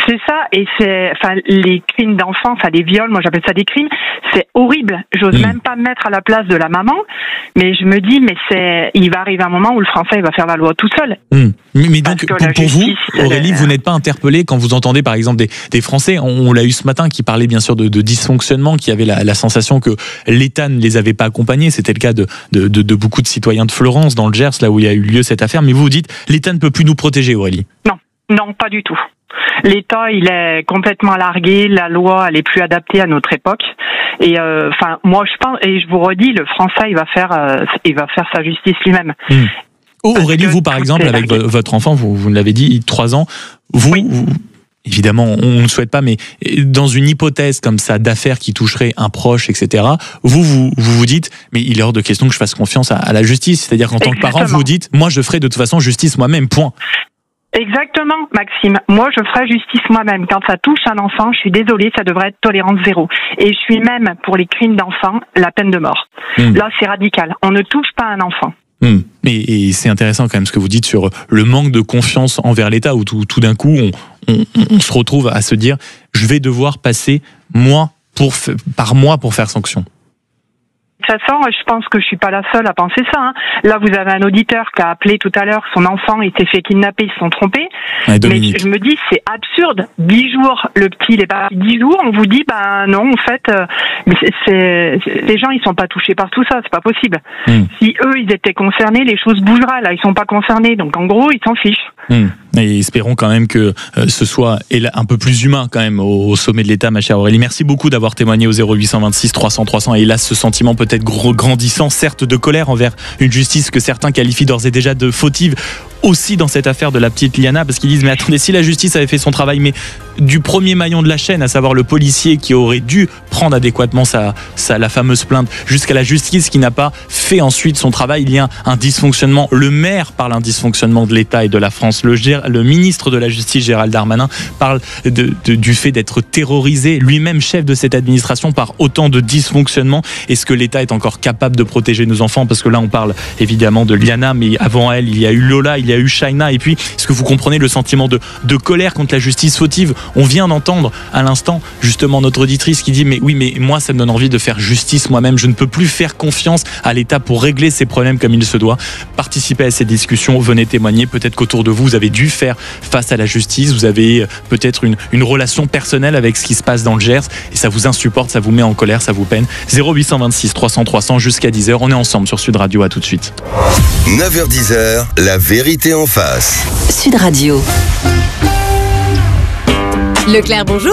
C'est ça, et les crimes d'enfants, les viols, moi j'appelle ça des crimes, c'est horrible. J'ose même pas me mettre à la place de la maman, mais je me dis, il va arriver un moment où le Français il va faire la loi tout seul. Mais donc, pour vous, Aurélie, vous n'êtes pas interpellée quand vous entendez par exemple des Français, on l'a eu ce matin, qui parlaient bien sûr de dysfonctionnement, qui avaient la sensation que l'État ne les avait pas accompagnés. C'était le cas de beaucoup de citoyens de Fleurance, dans le Gers, là où il y a eu lieu cette affaire. Mais vous dites, l'État ne peut plus nous protéger, Aurélie. Non, pas du tout. L'État, il est complètement largué. La loi, elle est plus adaptée à notre époque. Et moi, je pense, et je vous redis, le Français, il va faire sa justice lui-même. Aurélie, vous, par exemple, avec votre enfant, vous l'avez dit, 3 ans, vous, évidemment, on ne le souhaite pas, mais dans une hypothèse comme ça, d'affaires qui toucherait un proche, etc., vous dites, mais il est hors de question que je fasse confiance à la justice. C'est-à-dire qu'en tant que parent, vous dites, moi, je ferai de toute façon justice moi-même, point. Exactement, Maxime. Moi, je ferai justice moi-même. Quand ça touche un enfant, je suis désolée, ça devrait être tolérance zéro. Et je suis même, pour les crimes d'enfants, la peine de mort. Là, c'est radical. On ne touche pas un enfant. Et c'est intéressant quand même ce que vous dites sur le manque de confiance envers l'État, où tout d'un coup, on se retrouve à se dire, je vais devoir passer par mois pour faire sanction. De toute façon, je pense que je suis pas la seule à penser ça. Là, vous avez un auditeur qui a appelé tout à l'heure, son enfant il s'est fait kidnapper, ils se sont trompés. Mais je me dis, c'est absurde. 10 jours, le petit, il est parti 10 jours, on vous dit, non, en fait, les gens, ils sont pas touchés par tout ça, c'est pas possible. Si eux, ils étaient concernés, les choses bougeraient. Là, ils sont pas concernés, donc en gros, ils s'en fichent. Et espérons quand même que ce soit un peu plus humain quand même au sommet de l'État, ma chère Aurélie. Merci beaucoup d'avoir témoigné au 0826 300 300. Et hélas, ce sentiment peut-être grandissant, certes de colère envers une justice que certains qualifient d'ores et déjà de fautive, aussi dans cette affaire de la petite Liana, parce qu'ils disent, mais attendez, si la justice avait fait son travail, mais du premier maillon de la chaîne, à savoir le policier qui aurait dû prendre adéquatement la fameuse plainte, jusqu'à la justice qui n'a pas fait ensuite son travail, il y a un dysfonctionnement. Le maire parle d'un dysfonctionnement de l'État et de la France. Le ministre de la Justice, Gérald Darmanin, parle du fait d'être terrorisé, lui-même chef de cette administration, par autant de dysfonctionnements. Est-ce que l'État est encore capable de protéger nos enfants? Parce que là, on parle évidemment de Liana, mais avant elle, il y a eu Lola, il y a eu Shaina. Et puis, est-ce que vous comprenez le sentiment de colère contre la justice fautive? On vient d'entendre à l'instant justement notre auditrice qui dit, mais moi, ça me donne envie de faire justice moi-même. Je ne peux plus faire confiance à l'État pour régler ses problèmes comme il se doit. Participez à cette discussion, venez témoigner. Peut-être qu'autour de vous, vous avez dû faire face à la justice, vous avez peut-être une relation personnelle avec ce qui se passe dans le Gers et ça vous insupporte, ça vous met en colère, ça vous peine. 0826 300 300 jusqu'à 10h, on est ensemble sur Sud Radio, à tout de suite. 9h-10h, la vérité en face. Sud Radio. Leclerc, bonjour.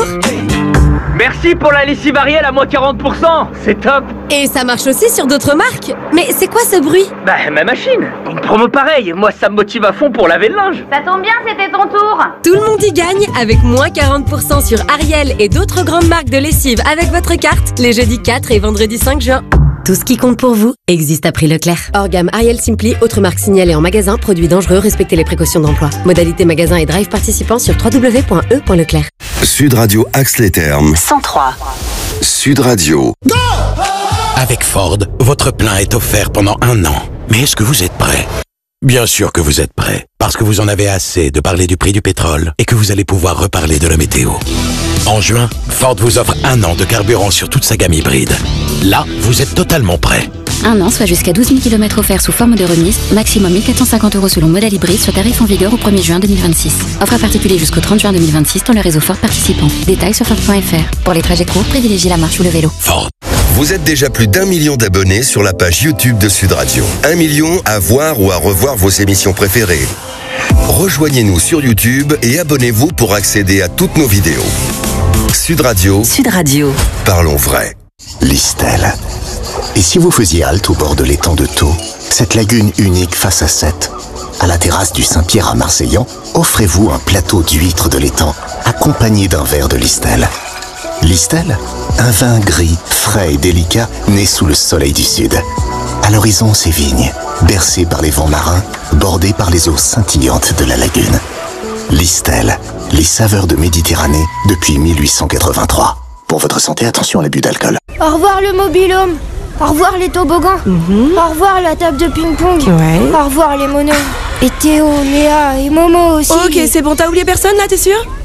Merci pour la lessive Ariel à moins 40%, c'est top. Et ça marche aussi sur d'autres marques. Mais c'est quoi ce bruit? Ma machine. Une promo pareille, moi ça me motive à fond pour laver le linge. Ça tombe bien, c'était ton tour. Tout le monde y gagne avec moins 40% sur Ariel et d'autres grandes marques de lessive avec votre carte les jeudis 4 et vendredi 5 juin. Tout ce qui compte pour vous existe à prix Leclerc. Hors gamme Ariel Simply, autres marques signalées en magasin, produits dangereux, respectez les précautions d'emploi. Modalité magasin et drive participants sur www.e.leclerc. Sud Radio axe les termes. 103. Sud Radio. Go! Avec Ford, votre plein est offert pendant 1 an. Mais est-ce que vous êtes prêt? Bien sûr que vous êtes prêt, parce que vous en avez assez de parler du prix du pétrole et que vous allez pouvoir reparler de la météo. En juin, Ford vous offre 1 an de carburant sur toute sa gamme hybride. Là, vous êtes totalement prêt. 1 an, soit jusqu'à 12 000 km offerts sous forme de remise, maximum 1 450 € selon modèle hybride, sur tarif en vigueur au 1er juin 2026. Offre à particulier jusqu'au 30 juin 2026 dans le réseau Ford participant. Détails sur Ford.fr. Pour les trajets courts, privilégiez la marche ou le vélo. Ford. Vous êtes déjà plus d'1 million d'abonnés sur la page YouTube de Sud Radio. 1 million à voir ou à revoir vos émissions préférées. Rejoignez-nous sur YouTube et abonnez-vous pour accéder à toutes nos vidéos. Sud Radio. Sud Radio. Parlons vrai. Listel. Et si vous faisiez halte au bord de l'étang de Thau, cette lagune unique face à Sète, à la terrasse du Saint-Pierre à Marseillan, offrez-vous un plateau d'huîtres de l'étang, accompagné d'un verre de Listel. Listel, un vin gris, frais et délicat, né sous le soleil du Sud. À l'horizon, ses vignes, bercées par les vents marins, bordées par les eaux scintillantes de la lagune. Listel, les saveurs de Méditerranée depuis 1883. Pour votre santé, attention à l'abus d'alcool. Au revoir le mobil-home. Au revoir les toboggans. Au revoir la table de ping-pong. Ouais. Au revoir les monos. Et Théo, Léa et Momo aussi. Ok, c'est bon, t'as oublié personne là, t'es sûr?